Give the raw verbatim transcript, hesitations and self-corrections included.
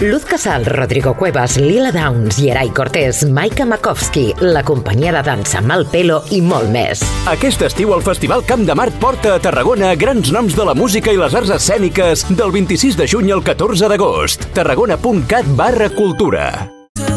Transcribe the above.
Luz Casal, Rodrigo Cuevas, Lila Downs, Yeray Cortés, Maika Makovsky, la companyia de dansa Malpelo i molt més. Aquest estiu el Festival Camp de Mart porta a Tarragona grans noms de la música i les arts escèniques del vint-i-sis de juny al catorze d'agost. tarragona punt cat barra cultura.